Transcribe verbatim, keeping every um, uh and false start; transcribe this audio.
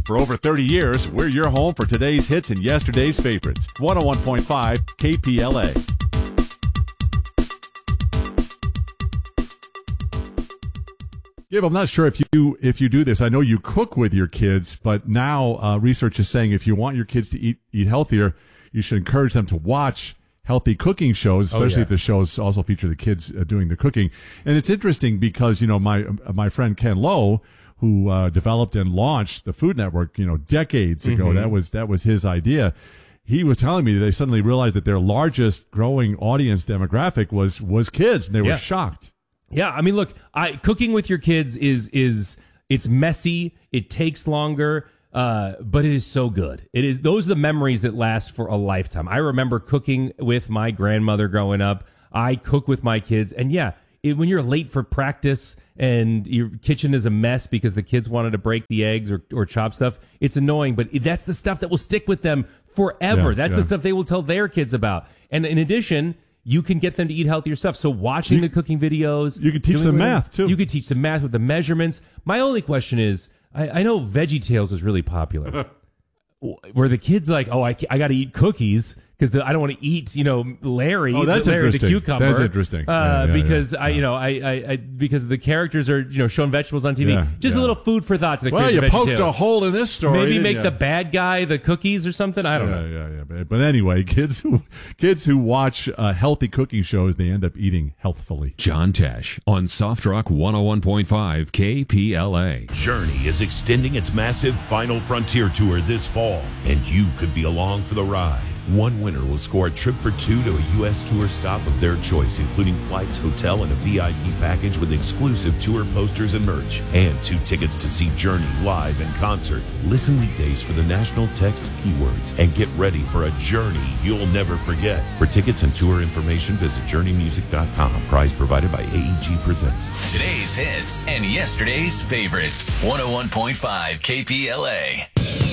For over thirty years, we're your home for today's hits and yesterday's favorites. one oh one point five K P L A. Gabe, I'm not sure if you if you do this. I know you cook with your kids, but now uh, research is saying if you want your kids to eat eat healthier, you should encourage them to watch healthy cooking shows, especially oh, yeah. if the shows also feature the kids uh, doing the cooking. And it's interesting because, you know, my uh, my friend Ken Lowe, who uh, developed and launched the Food Network, you know, decades ago, mm-hmm. that was that was his idea. He was telling me that they suddenly realized that their largest growing audience demographic was was kids, and they were yeah. shocked. Yeah, I mean, look, I, cooking with your kids is is it's messy. It takes longer, uh, but it is so good. It is those are the memories that last for a lifetime. I remember cooking with my grandmother growing up. I cook with my kids, and yeah, it, when you're late for practice and your kitchen is a mess because the kids wanted to break the eggs or, or chop stuff, it's annoying. But that's the stuff that will stick with them forever. Yeah, that's yeah. the stuff they will tell their kids about. And in addition, you can get them to eat healthier stuff. So watching you, the cooking videos. You can teach them math, too. You can teach them math with the measurements. My only question is, I, I know VeggieTales was really popular. Were the kids like, oh, I, I got to eat cookies because I don't want to eat, you know, Larry, oh, that's the, Larry the interesting. cucumber. That's interesting. Uh, yeah, yeah, because yeah. I, you know, I, I, I, because the characters are, you know, showing vegetables on T V. Yeah, Just yeah. a little food for thought to the well, creators you of poked VeggieTales. a hole in this story. Maybe make you? the bad guy the cookies or something. I don't yeah, know. Yeah, yeah, but, but anyway, kids who kids who watch uh, healthy cooking shows, they end up eating healthfully. John Tesh on Soft Rock one oh one point five K P L A. Journey is extending its massive Final Frontier tour this fall, and you could be along for the ride. One winner will score a trip for two to a U S tour stop of their choice, including flights, hotel, and a V I P package with exclusive tour posters and merch, and two tickets to see Journey live in concert. Listen weekdays for the national text keywords and get ready for a journey you'll never forget. For tickets and tour information, visit journey music dot com. Prize provided by A E G Presents. Today's hits and yesterday's favorites. one oh one point five K P L A.